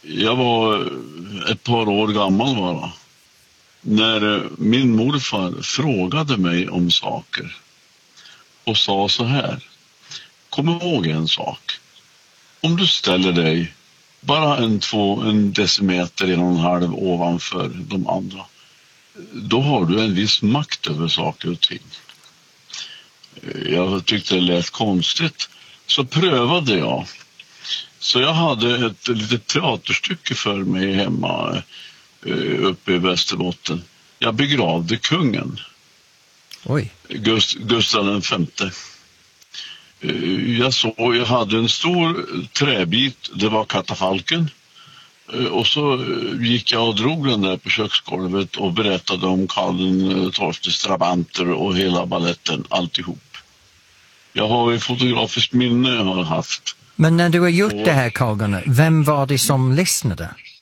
Jag var ett par år gammal bara. När min morfar frågade mig om saker och sa så här: kom ihåg en sak. Om du ställer dig bara en decimeter, 1,5 ovanför de andra, då har du en viss makt över saker och ting. Jag tyckte det lät konstigt, så prövade jag. Så jag hade ett litet teaterstycke för mig hemma uppe i Västerbotten. Jag begravde kungen. Oj. Gustav den femte. Jag hade en stor träbit, det var katafalken. Och så gick jag och drog den där på köksgolvet och berättade om Karl XIIs drabanter och hela balletten, alltihop. Jag har ett fotografiskt minne jag har haft. Men när du har gjort det här, Carl Gunnar, vem var det som lyssnade?